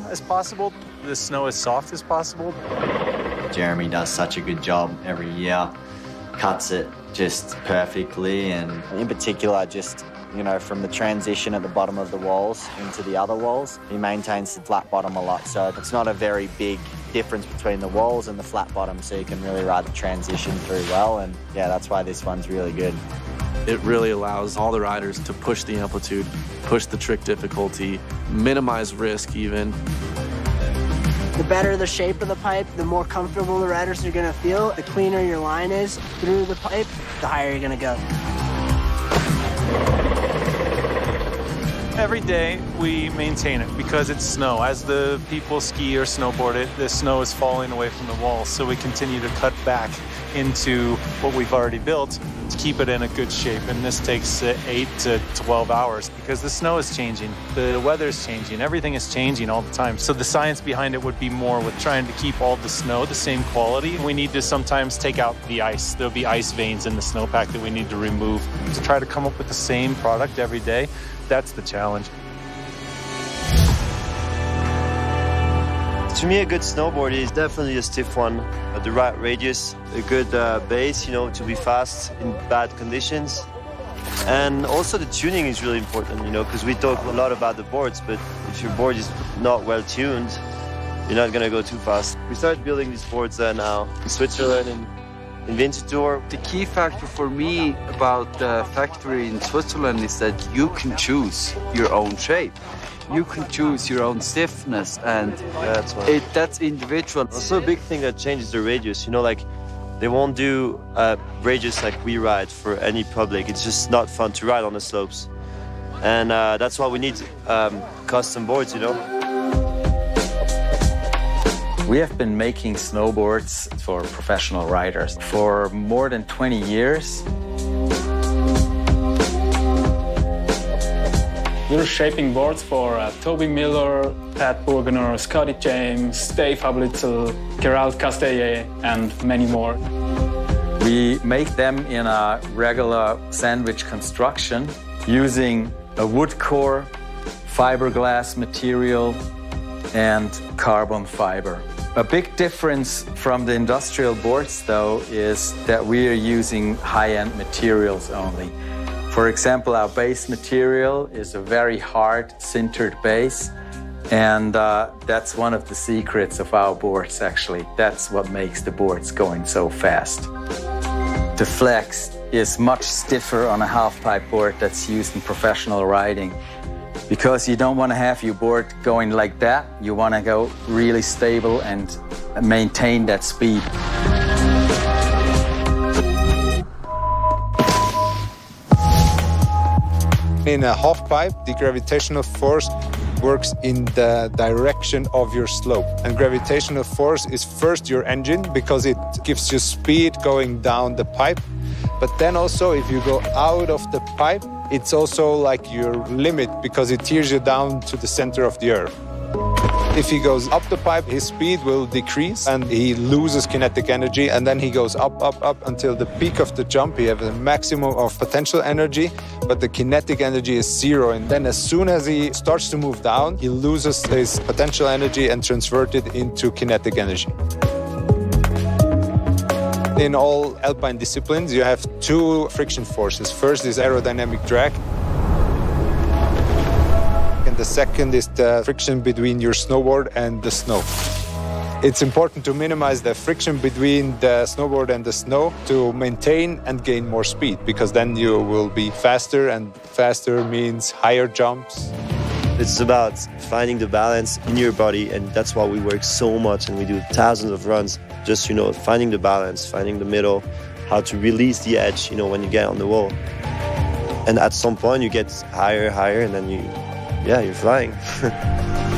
as possible, the snow as soft as possible. Jeremy does such a good job every year, cuts it just perfectly, and in particular just, you know, from the transition at the bottom of the walls into the other walls, he maintains the flat bottom a lot, so it's not a very big difference between the walls and the flat bottom, so you can really ride the transition through well, and yeah, that's why this one's really good. It really allows all the riders to push the amplitude, push the trick difficulty, minimize risk even. The better the shape of the pipe, the more comfortable the riders are going to feel. The cleaner your line is through the pipe, the higher you're going to go. Every day we maintain it because it's snow. As the people ski or snowboard it, the snow is falling away from the walls, so we continue to cut back into what we've already built to keep it in a good shape. And this takes 8 to 12 hours because the snow is changing, the weather is changing, everything is changing all the time. So the science behind it would be more with trying to keep all the snow the same quality. We need to sometimes take out the ice. There'll be ice veins in the snowpack that we need to remove to try to come up with the same product every day. That's the challenge. To me, a good snowboard is definitely a stiff one, the right radius, a good base, you know, to be fast in bad conditions. And also the tuning is really important, you know, because we talk a lot about the boards, but if your board is not well tuned, you're not going to go too fast. We started building these boards now in Switzerland and in Winterthur. The key factor for me about the factory in Switzerland is that you can choose your own shape. You can choose your own stiffness, and that's individual. Also a big thing that changes the radius, you know, like they won't do radius like we ride for any public. It's just not fun to ride on the slopes. And that's why we need custom boards, you know. We have been making snowboards for professional riders for more than 20 years. We're shaping boards for Toby Miller, Pat Burgener, Scotty James, Dave Hablitzel, Gerald Castellet, and many more. We make them in a regular sandwich construction using a wood core, fiberglass material, and carbon fiber. A big difference from the industrial boards, though, is that we are using high-end materials only. For example, our base material is a very hard sintered base, and that's one of the secrets of our boards, actually. That's what makes the boards going so fast. The flex is much stiffer on a half-pipe board that's used in professional riding, because you don't want to have your board going like that. You want to go really stable and maintain that speed. In a half pipe, the gravitational force works in the direction of your slope. And gravitational force is first your engine because it gives you speed going down the pipe. But then also if you go out of the pipe, it's also like your limit because it tears you down to the center of the earth. If he goes up the pipe, his speed will decrease and he loses kinetic energy, and then he goes up, up, up until the peak of the jump. He has a maximum of potential energy, but the kinetic energy is zero. And then as soon as he starts to move down, he loses his potential energy and converts it into kinetic energy. In all alpine disciplines, you have two friction forces. First is aerodynamic drag. And the second is the friction between your snowboard and the snow. It's important to minimize the friction between the snowboard and the snow to maintain and gain more speed, because then you will be faster, and faster means higher jumps. It's about finding the balance in your body, and that's why we work so much and we do thousands of runs. Just, you know, finding the balance, finding the middle, how to release the edge, you know, when you get on the wall. And at some point you get higher, and then you're flying.